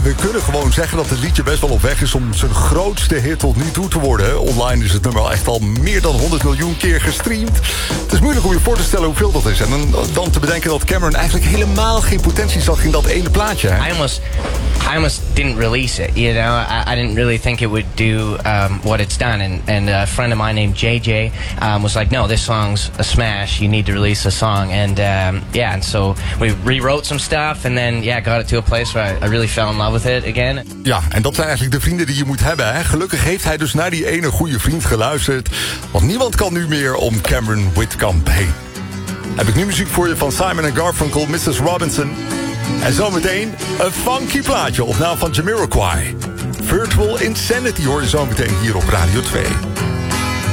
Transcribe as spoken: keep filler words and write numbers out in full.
we kunnen gewoon zeggen dat het liedje best wel op weg is om zijn grootste hit tot nu toe te worden. Online is het nummer al echt al meer dan honderd miljoen keer gestreamd. Het is moeilijk om je voor te stellen hoeveel dat is. En dan, dan te bedenken dat Cameron eigenlijk helemaal geen potentie zag in dat ene plaatje. Hè? I almost, I almost didn't release it, you know. I, I didn't really think it would do um, what it's done. And, and a friend of mine named J J um, was like, no, this song's a smash. You need to release a song. And um, yeah, and so we rewrote some stuff. And then, yeah, got it to a place where I, I really fell in love with it again. Ja, en dat zijn eigenlijk de vrienden die je moet hebben. Hè? Gelukkig heeft hij dus naar die ene goede vriend geluisterd. Want niemand kan nu meer om Cameron Whitcomb heen. Heb ik nu muziek voor je van Simon en Garfunkel, missus Robinson. En zometeen een funky plaatje, of nou van Jamiroquai. Virtual Insanity hoor je zometeen hier op Radio twee.